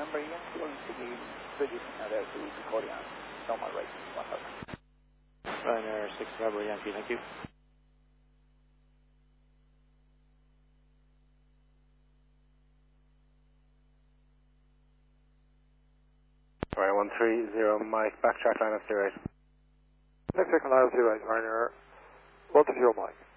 November Yankee, city, British, and to Victoria, normal rate, 1000. Ryanair 6 November Yankee, thank you. Right, 130 Mike, backtrack line of 08. Next second line of 08, Ryanair, 130 Mike.